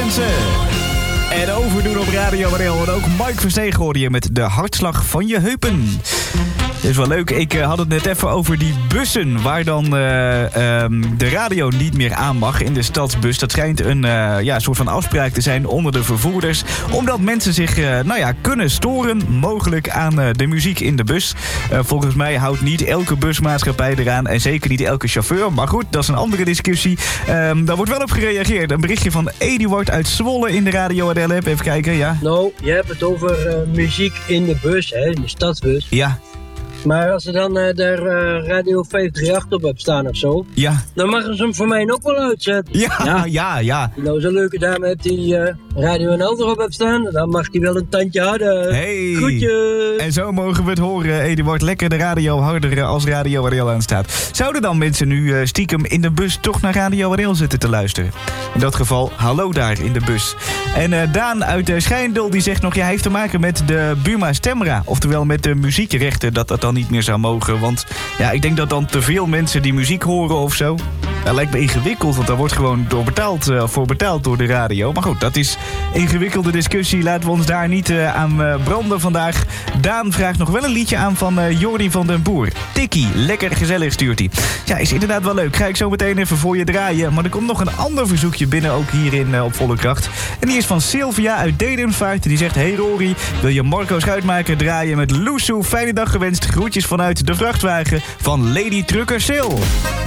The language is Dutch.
mensen. En overdoen op Radio Waddel. En ook Mike Verstegen hoorde je met de hartslag van je heupen. Dat is wel leuk. Ik had het net even over die bussen waar dan de radio niet meer aan mag in de stadsbus. Dat schijnt een soort van afspraak te zijn onder de vervoerders. Omdat mensen zich kunnen storen mogelijk aan de muziek in de bus. Volgens mij houdt niet elke busmaatschappij eraan en zeker niet elke chauffeur. Maar goed, dat is een andere discussie. Daar wordt wel op gereageerd. Een berichtje van Eduard uit Zwolle in de Radio Waddel app. Even kijken, ja. Nou, je hebt het over muziek in de bus, hè, in de stadsbus. Ja. Maar als er dan daar Radio 538 op hebt staan of zo... Ja. Dan mogen ze hem voor mij ook wel uitzetten. Ja. Nou, zo'n leuke dame hebt die Radio NL erop hebt staan... dan mag die wel een tandje harder. Hey. Groetjes. En zo mogen we het horen, Eduard. Lekker de radio harder als Radio Waddel aanstaat. Zouden dan mensen nu stiekem in de bus toch naar Radio Waddel zitten te luisteren? In dat geval, hallo daar in de bus. En Daan uit Schijndel die zegt nog... hij heeft te maken met de Buma Stemra. Oftewel met de muziekrechten, dat dan niet meer zou mogen. Want ja, ik denk dat dan te veel mensen die muziek horen of zo. Dat lijkt me ingewikkeld, want daar wordt gewoon voor betaald door de radio. Maar goed, dat is een ingewikkelde discussie. Laten we ons daar niet aan branden vandaag. Daan vraagt nog wel een liedje aan van Jordi van den Boer. Tikkie, lekker gezellig stuurt hij. Ja, is inderdaad wel leuk. Ga ik zo meteen even voor je draaien. Maar er komt nog een ander verzoekje binnen, ook hierin op Volle Kracht. En die is van Sylvia uit Dedenvaart. Die zegt, hey Rory, wil je Marco Schuitmaker draaien met Loesoe? Fijne dag gewenst. Groetjes vanuit de vrachtwagen van Lady Trucker Sil.